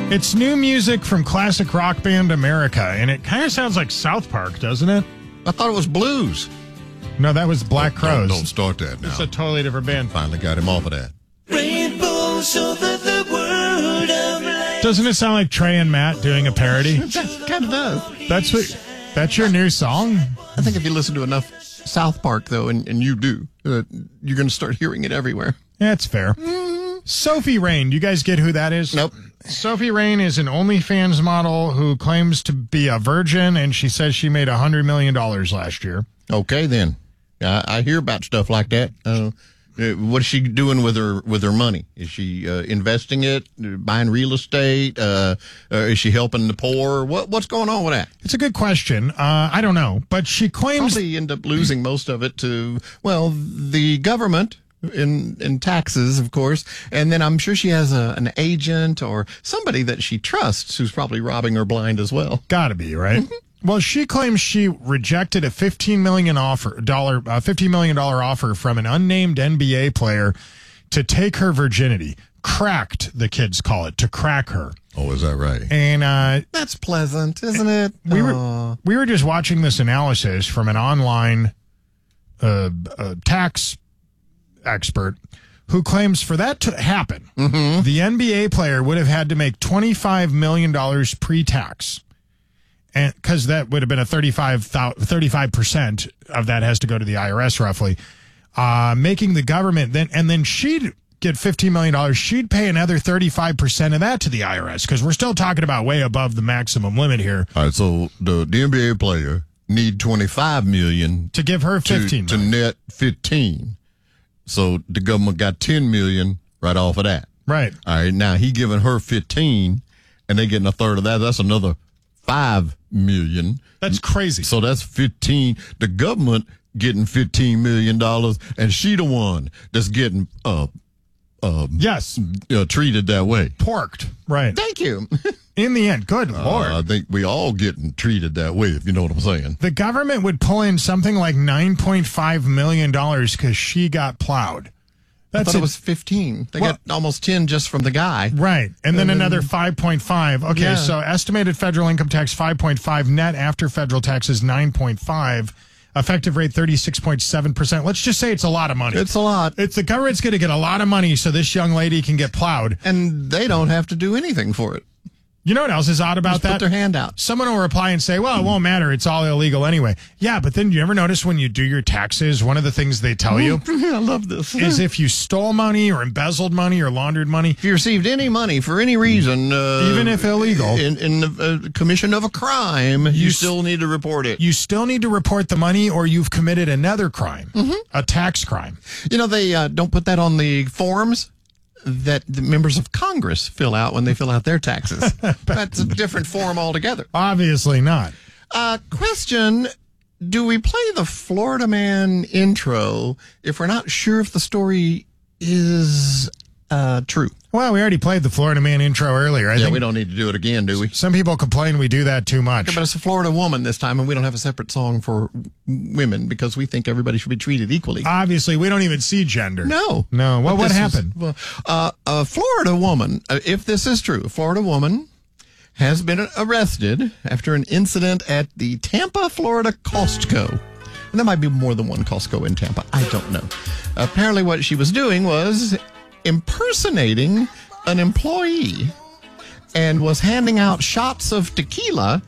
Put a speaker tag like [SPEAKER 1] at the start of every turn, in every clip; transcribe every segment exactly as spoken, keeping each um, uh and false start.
[SPEAKER 1] It's new music from classic rock band America, and it kind of sounds like South Park, doesn't it?
[SPEAKER 2] I thought it was blues.
[SPEAKER 1] No, that was Black
[SPEAKER 2] Don't-
[SPEAKER 1] Crowes.
[SPEAKER 2] Don't, don't start that now.
[SPEAKER 1] It's a totally different band.
[SPEAKER 2] Finally got him off of that.
[SPEAKER 3] Rainbows over the world of light.
[SPEAKER 1] Doesn't it sound like Trey and Matt doing a parody?
[SPEAKER 2] That kind of does.
[SPEAKER 1] That's what. That's your new song?
[SPEAKER 2] I think if you listen to enough South Park, though, and, and you do, uh, you're going to start hearing it everywhere.
[SPEAKER 1] That's fair. Sophie Rain. Do you guys get who that is?
[SPEAKER 2] Nope.
[SPEAKER 1] Sophie Rain is an OnlyFans model who claims to be a virgin, and she says she made one hundred million dollars last year.
[SPEAKER 2] Okay, then. I, I hear about stuff like that. Uh, uh, what is she doing with her with her money? Is she uh, investing it, uh, buying real estate? Uh, uh, is she helping the poor? What What's going on with that?
[SPEAKER 1] It's a good question. Uh, I don't know. But she claims...
[SPEAKER 2] Probably end up losing most of it to, well, the government in in taxes, of course. And then I'm sure she has a, an agent or somebody that she trusts who's probably robbing her blind as well.
[SPEAKER 1] Gotta be, right? Well, she claims she rejected a fifteen million dollars offer, dollar, uh, fifteen million dollars offer from an unnamed N B A player to take her virginity. Cracked, the kids call it, to crack her.
[SPEAKER 2] Oh, is that right?
[SPEAKER 1] And uh,
[SPEAKER 2] That's pleasant, isn't it?
[SPEAKER 1] we were
[SPEAKER 2] Aw.
[SPEAKER 1] we were just watching this analysis from an online uh, uh, tax expert who claims for that to happen, the N B A player would have had to make twenty-five million dollars pre-tax. And because that would have been a thirty-five percent of that has to go to the I R S roughly, uh, making the government then, and then she'd get fifteen million dollars. She'd pay another thirty-five percent of that to the I R S because we're still talking about way above the maximum limit here
[SPEAKER 2] All right, so the, the N B A player need twenty-five million dollars
[SPEAKER 1] to give her
[SPEAKER 2] to,
[SPEAKER 1] fifteen
[SPEAKER 2] to
[SPEAKER 1] million.
[SPEAKER 2] net fifteen. So the government got ten million dollars right off of that.
[SPEAKER 1] Right.
[SPEAKER 2] All right, now he giving her fifteen, and they getting a third of that. That's another five million dollars.
[SPEAKER 1] That's crazy.
[SPEAKER 2] So that's fifteen. The government getting fifteen million dollars, and she the one that's getting uh uh
[SPEAKER 1] Yes.
[SPEAKER 2] uh, treated that way.
[SPEAKER 1] Porked. Right.
[SPEAKER 2] Thank you.
[SPEAKER 1] In the end. Good Lord.
[SPEAKER 2] Uh, I think we all getting treated that way, if you know what I'm saying.
[SPEAKER 1] The government would pull in something like nine point five million dollars because she got plowed.
[SPEAKER 2] I
[SPEAKER 1] That's
[SPEAKER 2] thought it
[SPEAKER 1] it.
[SPEAKER 2] was fifteen. They
[SPEAKER 1] Well-
[SPEAKER 2] got almost ten just from the guy.
[SPEAKER 1] Right. And then another five point five. Okay,
[SPEAKER 2] Yeah.
[SPEAKER 1] so estimated federal income tax five point five, net after federal taxes nine point five, effective rate thirty-six point seven percent. Let's just say it's a lot of money.
[SPEAKER 2] It's a lot.
[SPEAKER 1] It's the government's going to get a lot of money so this young lady can get plowed.
[SPEAKER 2] And they don't have to do anything for it.
[SPEAKER 1] You know what else is odd about
[SPEAKER 2] Just
[SPEAKER 1] that?
[SPEAKER 2] put their hand out.
[SPEAKER 1] Someone will reply and say, well, it won't matter. It's all illegal anyway. Yeah, but then you ever notice when you do your taxes, one of the things they tell you
[SPEAKER 2] I love this.
[SPEAKER 1] is if you stole money or embezzled money or laundered money,
[SPEAKER 2] If you received any money for any reason, uh,
[SPEAKER 1] Even if illegal.
[SPEAKER 2] in, in the uh, commission of a crime, you,
[SPEAKER 1] You
[SPEAKER 2] still need to report it.
[SPEAKER 1] you still need to report the money or you've committed another crime, a tax crime.
[SPEAKER 2] You know, they uh, don't put that on the forms that the members of Congress fill out when they fill out their taxes. That's a different form altogether.
[SPEAKER 1] Obviously not.
[SPEAKER 2] Uh, question, do we play the Florida Man intro if we're not sure if the story is uh, true?
[SPEAKER 1] Well, we already played the Florida Man intro earlier. I
[SPEAKER 2] Yeah,
[SPEAKER 1] think
[SPEAKER 2] we don't need to do it again, do we?
[SPEAKER 1] some people complain we do that too much.
[SPEAKER 2] But it's a Florida woman this time, and we don't have a separate song for women because we think everybody should be treated equally.
[SPEAKER 1] Obviously, we don't even see gender.
[SPEAKER 2] No.
[SPEAKER 1] No. Well,
[SPEAKER 2] But
[SPEAKER 1] what
[SPEAKER 2] this is-
[SPEAKER 1] happened?
[SPEAKER 2] well, uh, a Florida woman, uh, if this is true, a Florida woman has been arrested after an incident at the Tampa, Florida Costco. And there might be more than one Costco in Tampa. I don't know. Apparently what she was doing was impersonating an employee and was handing out shots of tequila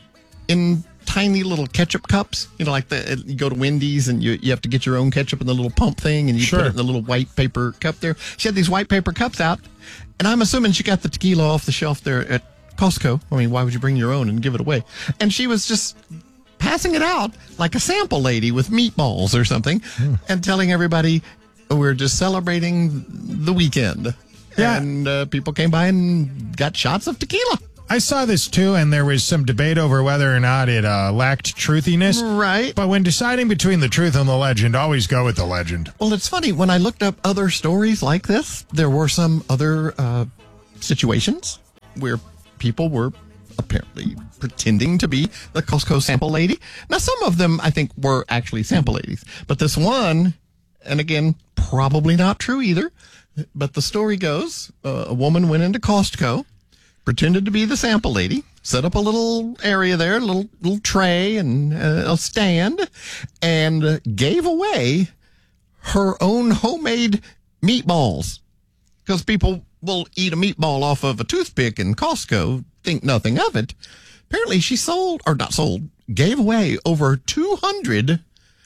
[SPEAKER 2] in tiny little ketchup cups. You know, like the you go to Wendy's and you you have to get your own ketchup in the little pump thing, and you
[SPEAKER 1] Sure.
[SPEAKER 2] put it in the little white paper cup there. She had these white paper cups out, and I'm assuming she got the tequila off the shelf there at Costco. I mean, why would you bring your own and give it away? And she was just passing it out like a sample lady with meatballs or something, and telling everybody we're just celebrating the weekend.
[SPEAKER 1] Yeah.
[SPEAKER 2] And uh, people came by and got shots of tequila.
[SPEAKER 1] I saw this too, and there was some debate over whether or not it uh, lacked truthiness.
[SPEAKER 2] Right.
[SPEAKER 1] But when deciding between the truth and the legend, always go with the legend.
[SPEAKER 2] Well, it's funny. When I looked up other stories like this, there were some other uh, situations where people were apparently pretending to be the Costco sample lady. Now, some of them, I think, were actually sample ladies. But this one, and again, probably not true either, but the story goes, uh, a woman went into Costco pretended to be the sample lady, set up a little area there, a little little tray and uh, a stand, and uh, gave away her own homemade meatballs. Because people will eat a meatball off of a toothpick in Costco, think nothing of it. Apparently she sold, or not sold, gave away over two hundred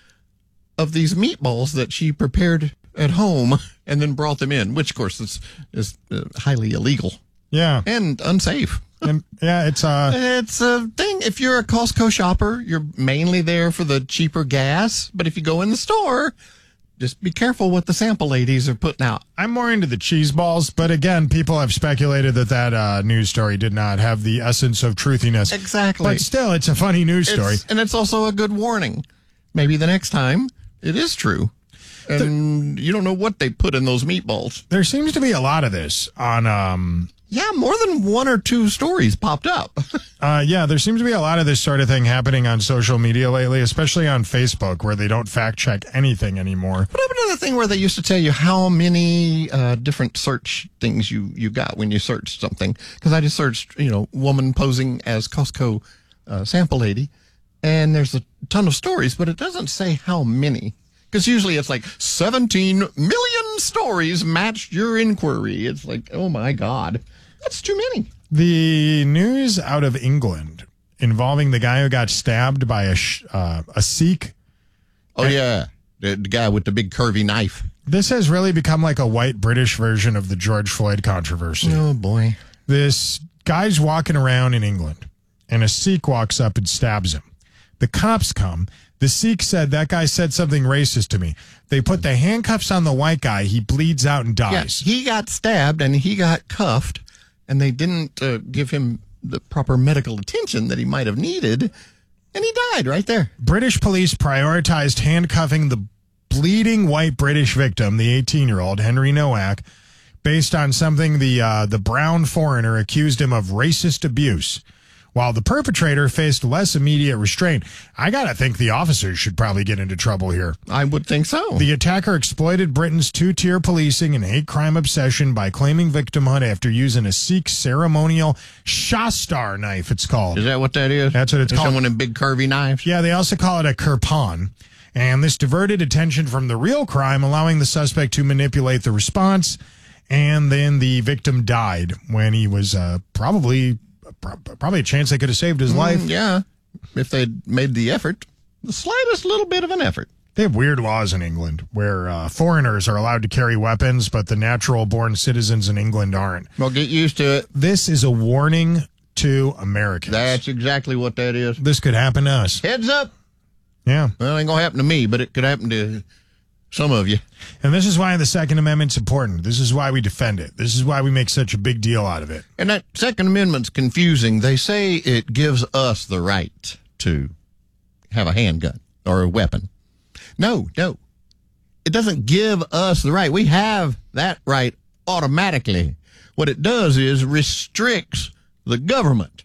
[SPEAKER 2] of these meatballs that she prepared at home and then brought them in, which, of course, is, is uh, highly illegal.
[SPEAKER 1] Yeah.
[SPEAKER 2] And unsafe.
[SPEAKER 1] And, yeah, it's uh
[SPEAKER 2] It's a thing. If you're a Costco shopper, you're mainly there for the cheaper gas. But if you go in the store, just be careful what the sample ladies are putting out.
[SPEAKER 1] I'm more into the cheese balls, but again, people have speculated that that uh, news story did not have the essence of truthiness.
[SPEAKER 2] Exactly.
[SPEAKER 1] But still, it's a funny news story.
[SPEAKER 2] It's, and it's also a good warning. Maybe the next time it is true. And the, you don't know what they put in those meatballs.
[SPEAKER 1] There seems to be a lot of this on... um.
[SPEAKER 2] Yeah, more than one or two stories popped up.
[SPEAKER 1] uh, yeah, there seems to be a lot of this sort of thing happening on social media lately, especially on Facebook, where they don't fact check anything anymore.
[SPEAKER 2] What happened to the thing where they used to tell you how many uh, different search things you, you got when you searched something? Because I just searched, you know, woman posing as Costco uh, sample lady, and there's a ton of stories, but it doesn't say how many. Because usually it's like seventeen million stories matched your inquiry. It's like, oh my God. That's too many.
[SPEAKER 1] The news out of England involving the guy who got stabbed by a sh- uh, a Sikh.
[SPEAKER 2] Oh, yeah. The, the guy with the big curvy knife.
[SPEAKER 1] This has really become like a white British version of the George Floyd controversy.
[SPEAKER 2] Oh, boy.
[SPEAKER 1] This guy's walking around in England, and a Sikh walks up and stabs him. The cops come. The Sikh said, that guy said something racist to me. They put the handcuffs on the white guy. He bleeds out and dies.
[SPEAKER 2] Yeah, he got stabbed and he got cuffed, and they didn't uh, give him the proper medical attention that he might have needed, and he died right there.
[SPEAKER 1] British police prioritized handcuffing the bleeding white British victim, the eighteen-year-old Henry Nowak, based on something the uh, the brown foreigner accused him of racist abuse, while the perpetrator faced less immediate restraint. I gotta think the officers should probably get into trouble here.
[SPEAKER 2] I would think so.
[SPEAKER 1] The attacker exploited Britain's two-tier policing and hate crime obsession by claiming victimhood after using a Sikh ceremonial Shastar knife, it's called.
[SPEAKER 2] Is that what that is?
[SPEAKER 1] That's what it's
[SPEAKER 2] There's
[SPEAKER 1] called.
[SPEAKER 2] Someone in big curvy knives?
[SPEAKER 1] Yeah, they also call it a kirpan. And this diverted attention from the real crime, allowing the suspect to manipulate the response. And then the victim died when he was uh, probably... Probably a chance they could have saved his life.
[SPEAKER 2] Mm, yeah, if they'd made the effort, the slightest little bit of an effort.
[SPEAKER 1] They have weird laws in England where uh, foreigners are allowed to carry weapons, but the natural-born citizens in England aren't.
[SPEAKER 2] Well, get used to it.
[SPEAKER 1] This is a warning to Americans.
[SPEAKER 2] That's exactly what that is.
[SPEAKER 1] This could happen to us.
[SPEAKER 2] Heads up.
[SPEAKER 1] Yeah.
[SPEAKER 2] Well, it ain't going to happen to me, but it could happen to some of you.
[SPEAKER 1] And this is why the Second Amendment's important. This is why we defend it. This is why we make such a big deal out of it.
[SPEAKER 2] And that Second Amendment's confusing. They say it gives us the right to have a handgun or a weapon. No, no. It doesn't give us the right. We have that right automatically. What it does is restricts the government.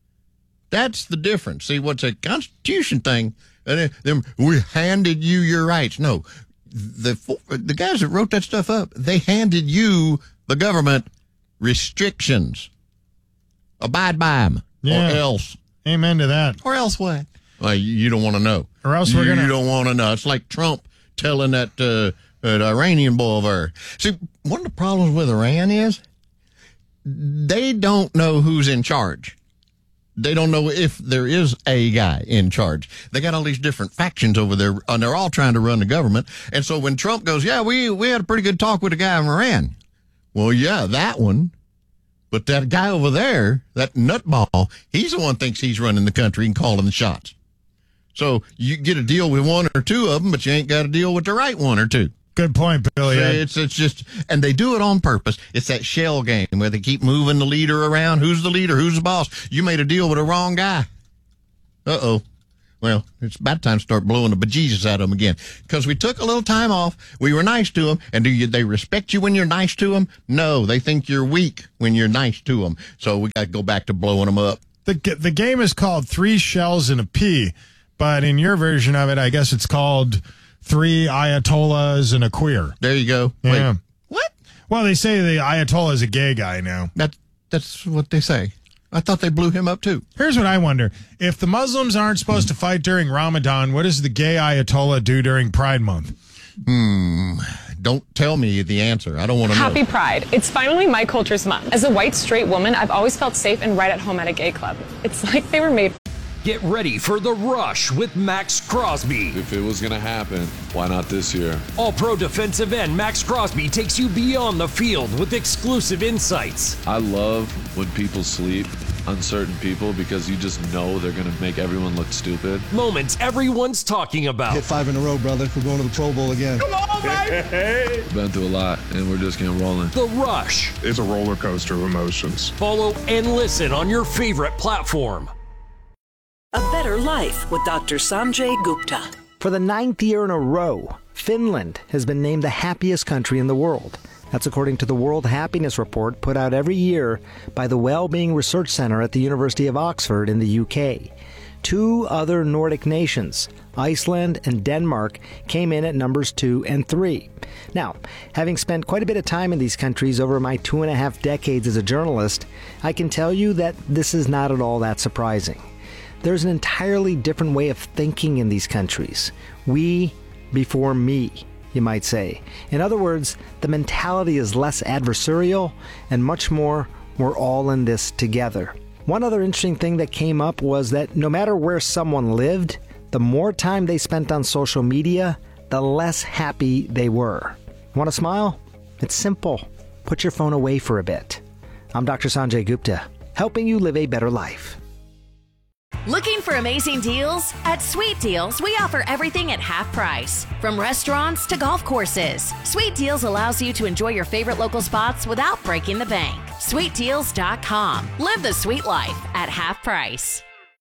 [SPEAKER 2] That's the difference. See, what's a Constitution thing, and then we handed you your rights. No. The the guys that wrote that stuff up, they handed you, the government, restrictions. Abide by them,
[SPEAKER 1] Yeah.
[SPEAKER 2] or else.
[SPEAKER 1] Amen to that.
[SPEAKER 2] Or else what? Well, you, you don't want to know.
[SPEAKER 1] Or else we're
[SPEAKER 2] you,
[SPEAKER 1] gonna-
[SPEAKER 2] You don't want to know. It's like Trump telling that, uh, that Iranian boy over. See, one of the problems with Iran is they don't know who's in charge. They don't know if there is a guy in charge. They got all these different factions over there, and they're all trying to run the government. And so when Trump goes, yeah, we, we had a pretty good talk with a guy in Iran. Well, yeah, that one. But that guy over there, that nutball, he's the one who thinks he's running the country and calling the shots. So you get a deal with one or two of them, but you ain't got a deal with the right one or two.
[SPEAKER 1] Good point, Billy.
[SPEAKER 2] So
[SPEAKER 1] I-
[SPEAKER 2] it's it's just, and they do it on purpose. It's that shell game where they keep moving the leader around. Who's the leader? Who's the boss? You made a deal with the wrong guy. Uh-oh. Well, it's about time to start blowing the bejesus out of them again. Because we took a little time off. We were nice to them. And do you, they respect you when you're nice to them? No, they think you're weak when you're nice to them. So we got to go back to blowing them up.
[SPEAKER 1] The the game is called Three Shells and a Pea, but in your version of it, I guess it's called Three Ayatollahs and a Queer.
[SPEAKER 2] There you go.
[SPEAKER 1] Yeah.
[SPEAKER 2] Wait, what?
[SPEAKER 1] Well, they say the Ayatollah is a gay guy now.
[SPEAKER 2] That's That's what they say. I thought they blew him up too.
[SPEAKER 1] Here's what I wonder. If the Muslims aren't supposed to fight during Ramadan, what does the gay Ayatollah do during Pride Month?
[SPEAKER 2] Hmm. Don't tell me the answer. I don't want to know.
[SPEAKER 4] Happy Pride. It's finally my culture's month. As a white, straight woman, I've always felt safe and right at home at a gay club. It's like they were made.
[SPEAKER 5] Get ready for The Rush with Max Crosby.
[SPEAKER 6] If it was going to happen, why not this year?
[SPEAKER 5] All-pro defensive end Max Crosby takes you beyond the field with exclusive insights.
[SPEAKER 6] I love when people sleep on certain people because you just know they're going to make everyone look stupid.
[SPEAKER 5] Moments everyone's talking about.
[SPEAKER 7] Hit five in a row, brother. We're going to the Pro Bowl again.
[SPEAKER 6] Come on, baby! Been through a lot, and we're just getting rolling.
[SPEAKER 5] The Rush.
[SPEAKER 8] It's a roller coaster of emotions.
[SPEAKER 5] Follow and listen on your favorite platform.
[SPEAKER 9] A Better Life with Doctor Sanjay Gupta.
[SPEAKER 10] For the ninth year in a row, Finland has been named the happiest country in the world. That's according to the World Happiness Report put out every year by the Wellbeing Research Center at the University of Oxford in the U K. Two other Nordic nations, Iceland and Denmark, came in at numbers two and three. Now, having spent quite a bit of time in these countries over my two and a half decades as a journalist, I can tell you that this is not at all that surprising. There's an entirely different way of thinking in these countries. We before me, you might say. In other words, the mentality is less adversarial and much more, we're all in this together. One other interesting thing that came up was that no matter where someone lived, the more time they spent on social media, the less happy they were. Want to smile? It's simple. Put your phone away for a bit. I'm Doctor Sanjay Gupta, helping you live a better life.
[SPEAKER 11] Looking for amazing deals? At Sweet Deals, we offer everything at half price. From restaurants to golf courses, Sweet Deals allows you to enjoy your favorite local spots without breaking the bank. sweet deals dot com. Live the sweet life at half price.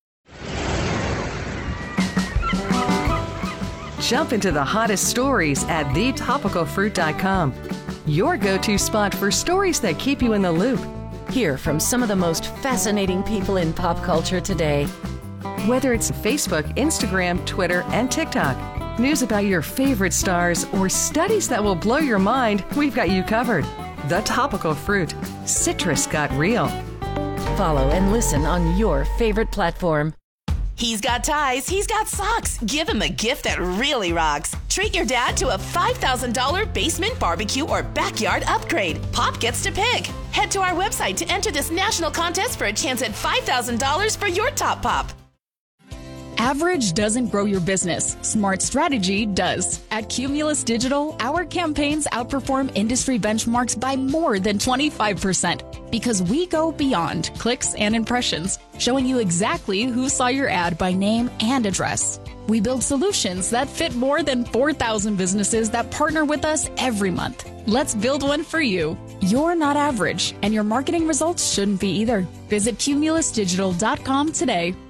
[SPEAKER 12] Jump into the hottest stories at the topical fruit dot com. Your go-to spot for stories that keep you in the loop.
[SPEAKER 13] Hear from some of the most fascinating people in pop culture today.
[SPEAKER 12] Whether it's Facebook, Instagram, Twitter, and TikTok, news about your favorite stars, or studies that will blow your mind, we've got you covered. The Topical Fruit. Citrus got real.
[SPEAKER 13] Follow and listen on your favorite platform.
[SPEAKER 14] He's got ties, he's got socks. Give him a gift that really rocks. Treat your dad to a five thousand dollars basement barbecue or backyard upgrade. Pop gets to pick. Head to our website to enter this national contest for a chance at five thousand dollars for your top pop.
[SPEAKER 15] Average doesn't grow your business. Smart strategy does. At Cumulus Digital, our campaigns outperform industry benchmarks by more than twenty-five percent because we go beyond clicks and impressions, showing you exactly who saw your ad by name and address. We build solutions that fit more than four thousand businesses that partner with us every month. Let's build one for you. You're not average, and your marketing results shouldn't be either. Visit cumulus digital dot com today.